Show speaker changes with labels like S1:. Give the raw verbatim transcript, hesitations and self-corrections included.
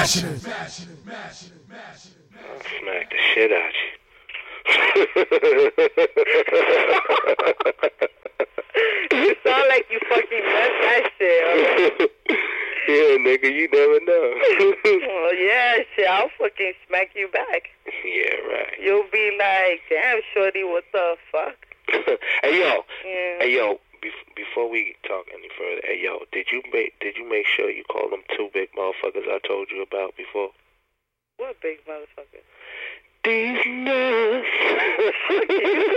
S1: smashing it.
S2: I'll smack the shit out you.
S3: You sound like you fucking messed that shit, alright?
S2: Yeah, nigga, you never know.
S3: Well, yeah, shit, I'll fucking smack you back.
S2: Yeah, right.
S3: You'll be like, damn, shorty, what the fuck?
S2: Hey, yo.
S3: Yeah.
S2: Hey, yo. Bef- before we talk any further, hey, yo, did you make did you make sure you call them two big motherfuckers I told you about before?
S3: What big motherfucker?
S2: These nuts.
S3: You